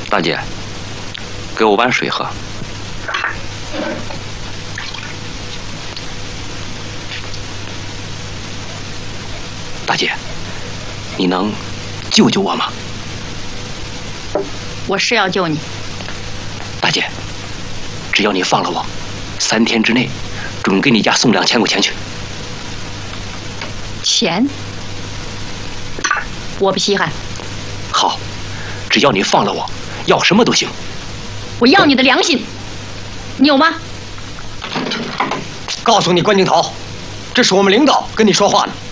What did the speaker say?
大姐，给我碗水喝。大姐，你能救救我吗？ 我是要救你。 大姐，只要你放了我，3天之内，准给你家送2000块钱去。 钱？我不稀罕。 好，只要你放了我，要什么都行。 我要你的良心，你有吗？ 告诉你，关镜头，这是我们领导跟你说话呢。